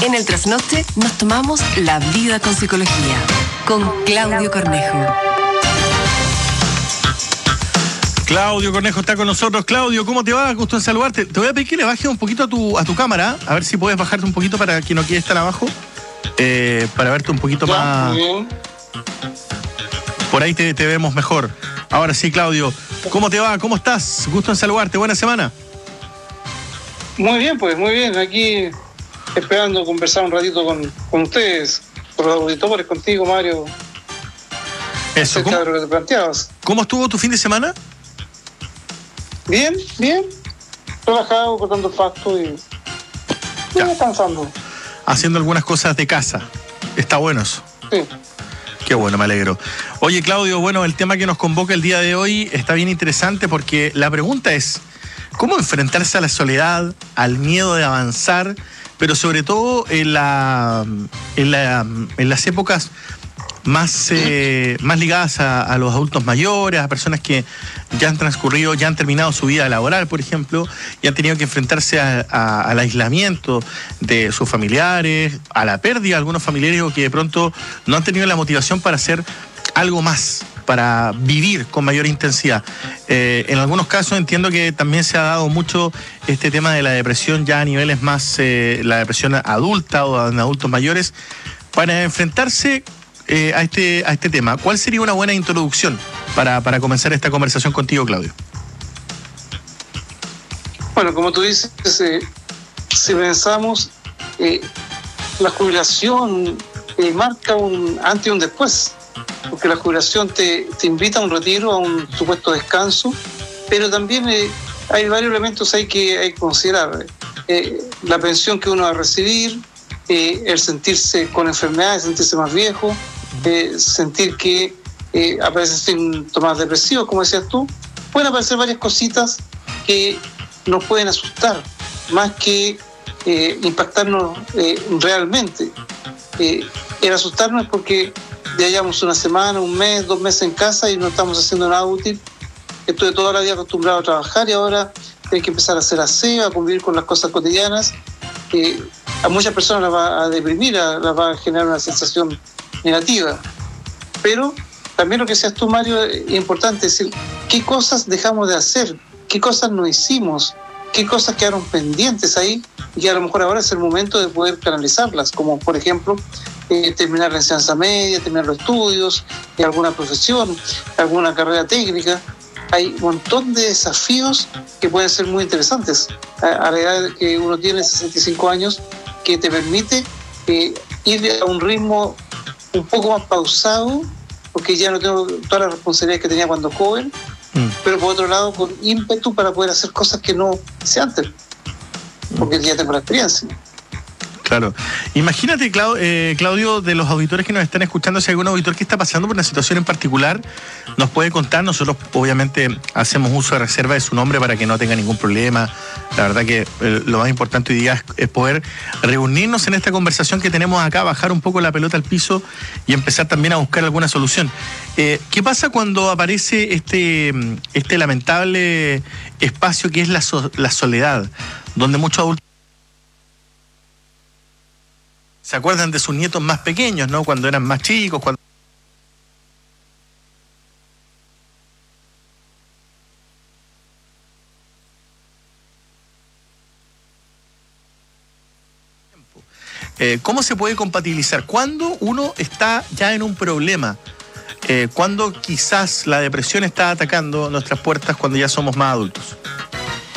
En el trasnoche nos tomamos la vida con psicología. Con Claudio Cornejo. Claudio Cornejo está con nosotros. Claudio, ¿cómo te va? Gusto en saludarte. Te voy a pedir que le bajes un poquito a tu cámara, a ver si puedes bajarte un poquito para que no quede tan abajo, para verte un poquito más. Bien. Por ahí te vemos mejor. Ahora sí, Claudio, ¿cómo te va? ¿Cómo estás? Gusto en saludarte. Buena semana. Muy bien, pues, muy bien. Aquí esperando conversar un ratito con ustedes, con los auditores, contigo, Mario. Eso, acerca de lo que te planteabas. ¿Cómo estuvo tu fin de semana? Bien, bien. Relajado, cortando el pasto y descansando. Haciendo algunas cosas de casa. Está bueno eso. Sí. Qué bueno, me alegro. Oye, Claudio, bueno, el tema que nos convoca el día de hoy está bien interesante porque la pregunta es, ¿cómo enfrentarse a la soledad, al miedo de avanzar, pero sobre todo en las épocas más ligadas a los adultos mayores, a personas que ya han terminado su vida laboral, por ejemplo, y han tenido que enfrentarse al aislamiento de sus familiares, a la pérdida de algunos familiares o que de pronto no han tenido la motivación para hacer algo más, para vivir con mayor intensidad. En algunos casos entiendo que también se ha dado mucho este tema de la depresión ya a niveles más, la depresión adulta o en adultos mayores, para enfrentarse a este tema. ¿Cuál sería una buena introducción para comenzar esta conversación contigo, Claudio? Bueno, como tú dices, si pensamos, la jubilación marca un antes y un después, porque la jubilación te invita a un retiro, a un supuesto descanso, pero también hay varios elementos hay que considerar. La pensión que uno va a recibir, el sentirse con enfermedades, sentirse más viejo, sentir que aparecen síntomas depresivos, como decías tú. Pueden aparecer varias cositas que nos pueden asustar, más que impactarnos realmente. El asustarnos es porque ya llevamos una semana, un mes, 2 meses en casa y no estamos haciendo nada útil. Estoy toda la vida acostumbrado a trabajar y ahora hay que empezar a hacer aseo, a convivir con las cosas cotidianas. A muchas personas las va a deprimir, las va a generar una sensación negativa. Pero también lo que decías tú, Mario, es importante decir qué cosas dejamos de hacer, qué cosas no hicimos, qué cosas quedaron pendientes ahí y a lo mejor ahora es el momento de poder canalizarlas, como por ejemplo terminar la enseñanza media, terminar los estudios, alguna profesión, alguna carrera técnica. Hay un montón de desafíos que pueden ser muy interesantes a la edad que uno tiene, 65 años, que te permite ir a un ritmo un poco más pausado, porque ya no tengo todas las responsabilidades que tenía cuando joven, pero por otro lado con ímpetu para poder hacer cosas que no hice antes, porque ya tengo la experiencia. Claro. Imagínate, Claudio, de los auditores que nos están escuchando, si hay algún auditor que está pasando por una situación en particular, nos puede contar. Nosotros, obviamente, hacemos uso de reserva de su nombre para que no tenga ningún problema. La verdad que lo más importante hoy día es poder reunirnos en esta conversación que tenemos acá, bajar un poco la pelota al piso y empezar también a buscar alguna solución. ¿Qué pasa cuando aparece este lamentable espacio que es la soledad, donde muchos adultos se acuerdan de sus nietos más pequeños, ¿no? Cuando eran más chicos, cuando... ¿Cómo se puede compatibilizar? ¿Cuándo uno está ya en un problema? ¿Cuándo quizás la depresión está atacando nuestras puertas cuando ya somos más adultos?